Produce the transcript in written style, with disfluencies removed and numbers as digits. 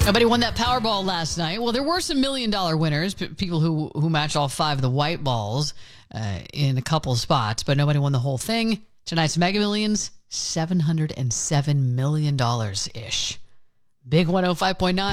Nobody won that Powerball last night. Well, there were some $1 million winners, people who matched all 5 of the white balls in a couple spots, but nobody won the whole thing. Tonight's Mega Millions, $707 million-ish. Big 105.9.